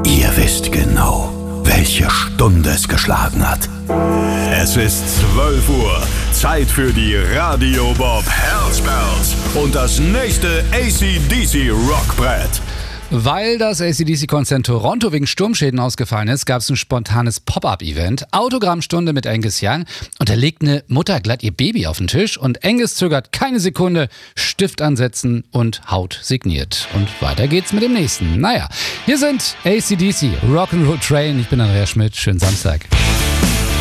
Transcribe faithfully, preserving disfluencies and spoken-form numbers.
Ihr wisst genau, welche Stunde es geschlagen hat. Es ist zwölf Uhr. Zeit für die Radio Bob Herzbells und das nächste A C D C Rockbrett. Weil das A C D C-Konzert in Toronto wegen Sturmschäden ausgefallen ist, gab es ein spontanes Pop-Up-Event. Autogrammstunde mit Angus Young. Und da legt eine Mutter glatt ihr Baby auf den Tisch und Angus zögert keine Sekunde, Stift ansetzen und Haut signiert. Und weiter geht's mit dem nächsten. Naja, hier sind A C D C, Rock'n'Roll Train. Ich bin Andreas Schmidt. Schönen Samstag.